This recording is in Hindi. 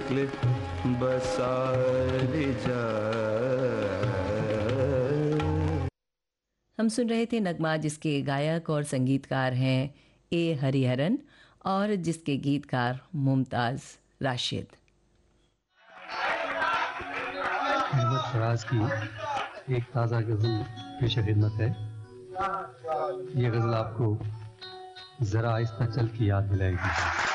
शुक्ल बसार जा। हम सुन रहे थे नगमा, जिसके गायक और संगीतकार हैं ए हरिहरन और जिसके गीतकार मुमताज़ राशिद। मोहम्मद फराज की एक ताज़ा गज़ल पेश खिदमत है। ये गज़ल आपको ज़रा आहिस्ता चल की याद दिलाएगी।